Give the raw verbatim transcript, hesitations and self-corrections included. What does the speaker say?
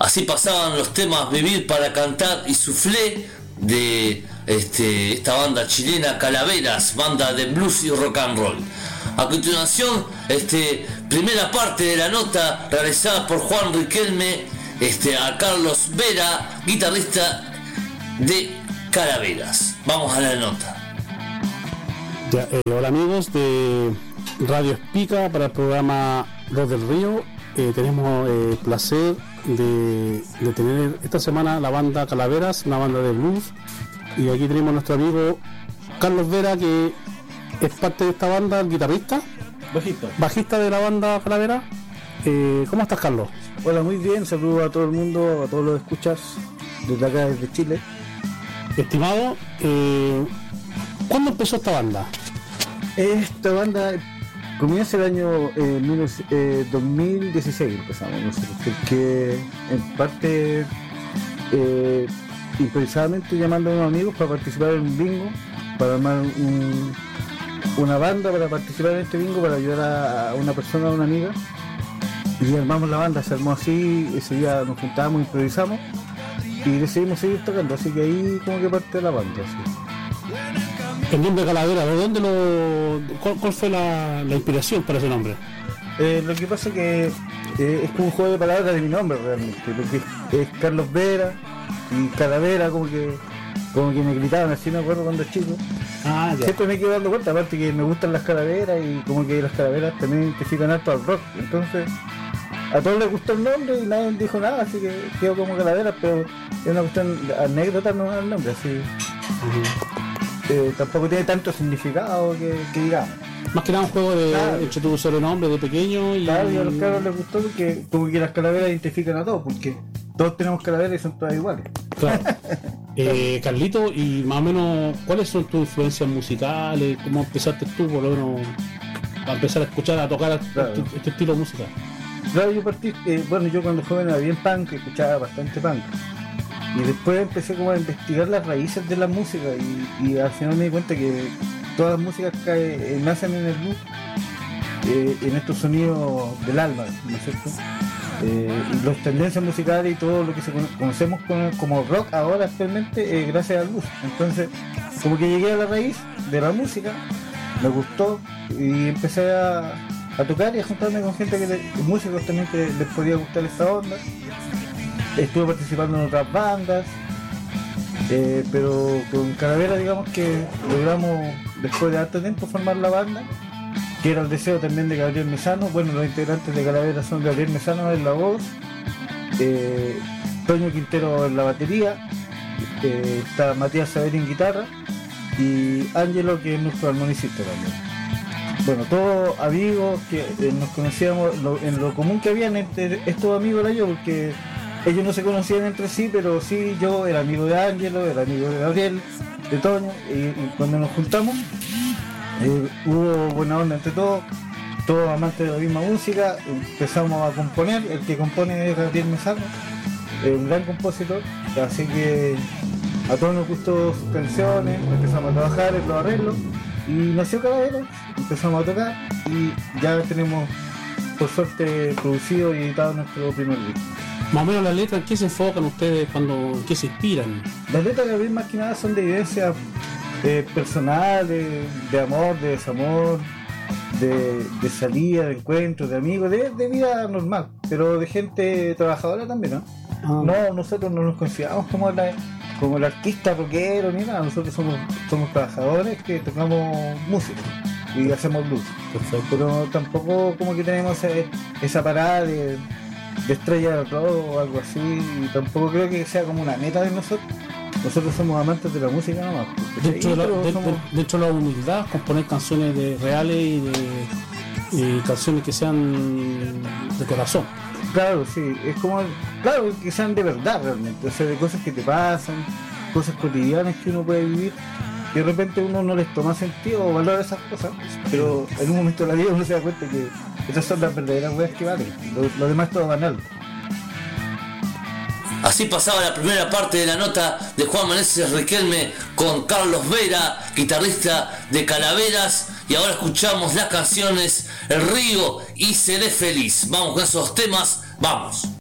Así pasaban los temas Vivir para Cantar y Soufflé de este, esta banda chilena Calaveras, banda de blues y rock and roll. A continuación, este, primera parte de la nota realizada por Juan Riquelme este, a Carlos Vera, guitarrista de Calaveras. Vamos a la nota. Ya, eh, hola amigos de Radio Espica para el programa Los del Río. Eh, tenemos el eh, placer de, de tener esta semana la banda Calaveras, una banda de blues, y aquí tenemos a nuestro amigo Carlos Vera, que es parte de esta banda, el guitarrista bajista bajista de la banda Calaveras. Eh, ¿cómo estás, Carlos? Hola, muy bien, saludos a todo el mundo, a todos los escuchas desde acá, desde Chile. Estimado, eh, ¿cuándo empezó esta banda? Esta banda comienza el año eh, eh, dos mil dieciséis, empezamos nosotros, porque en parte eh, improvisadamente llamando a unos amigos para participar en un bingo, para armar un, una banda para participar en este bingo, para ayudar a, a una persona, a una amiga, y armamos la banda, se armó así, ese día nos juntábamos, improvisamos y decidimos seguir tocando, así que ahí como que parte de la banda, así. El nombre Calavera, ¿de dónde lo, cuál, cuál fue la, la inspiración para ese nombre? Eh, lo que pasa es que eh, es como un juego de palabras de mi nombre realmente, porque es Carlos Vera y Calavera, como que como que me gritaban así, me acuerdo cuando chico. Ah, ya. Siempre me quedo dando cuenta, aparte que me gustan las calaveras y como que las calaveras también identifican harto al rock, entonces a todos les gustó el nombre y nadie dijo nada, así que quedó como Calaveras, pero es una cuestión anécdota, no es el nombre, así. Uh-huh. Eh, tampoco tiene tanto significado que, que digamos. Más que nada un juego de claro. hecho tu sobrenombre de pequeño y. Claro, y a los cabros les gustó porque como que las calaveras identifican a todos, porque todos tenemos calaveras y son todas iguales. Claro. eh, Carlito, y más o menos, ¿cuáles son tus influencias musicales? ¿Cómo empezaste tú por lo menos a empezar a escuchar, a tocar claro. este, este estilo de música? Claro, yo partí, eh, bueno, yo cuando joven era bien punk, escuchaba bastante punk. Y después empecé como a investigar las raíces de la música y, y al final me di cuenta que todas las músicas que eh, nacen en el blues, eh, en estos sonidos del alma, ¿no es cierto? Eh, y las tendencias musicales y todo lo que se cono- conocemos como, como rock ahora actualmente, eh, gracias al blues. Entonces, como que llegué a la raíz de la música, me gustó y empecé a, a tocar y a juntarme con gente, que le, músicos también que les podía gustar esta onda. Estuve participando en otras bandas, eh, pero con Calavera digamos que logramos después de harto tiempo formar la banda, que era el deseo también de Gabriel Mesano. Bueno, los integrantes de Calavera son Gabriel Mesano en la voz, eh, Toño Quintero en la batería, eh, está Matías Saber en guitarra y Ángelo, que es nuestro armonicista también. Bueno, todos amigos que eh, nos conocíamos, lo, en lo común que había entre estos amigos era yo, porque ellos no se conocían entre sí, pero sí yo era amigo de Ángelo, era amigo de Gabriel, de Toño, y, y cuando nos juntamos eh, hubo buena onda entre todos, todos amantes de la misma música, empezamos a componer. El que compone es Gabriel Mesano, eh, un gran compositor, así que a todos nos gustó sus canciones, empezamos a trabajar en los arreglos y nació Calaveras, empezamos a tocar y ya tenemos por suerte producido y editado nuestro primer disco. Más o menos las letras, ¿en qué se enfocan ustedes cuando, en qué se inspiran? Las letras de Gabriel más que nada son de vivencias eh, personales, de amor, de desamor, de, de salida, de encuentros, de amigos, de, de vida normal, pero de gente trabajadora también, ¿no? Ah. No, nosotros no nos consideramos como la, como el artista rockero ni nada, nosotros somos, somos trabajadores que tocamos música y hacemos blues. Perfecto. Pero tampoco como que tenemos esa, esa parada de de estrella del rock o algo así, y tampoco creo que sea como una meta de nosotros. Nosotros somos amantes de la música nomás. Dentro de, la, de, somos... de, dentro de la humildad, componer canciones de reales y, de, y canciones que sean de corazón. Claro, sí, es como, claro, que sean de verdad realmente, o sea, de cosas que te pasan, cosas cotidianas que uno puede vivir, y de repente uno no les toma sentido o valora esas cosas, pero en un momento de la vida uno se da cuenta que esas son las verdaderas weas que valen, lo, lo demás todo banal. Así pasaba la primera parte de la nota de Juan Meneses Riquelme con Carlos Vera, guitarrista de Calaveras, y ahora escuchamos las canciones El Río y Seré Feliz. Vamos con esos temas, vamos.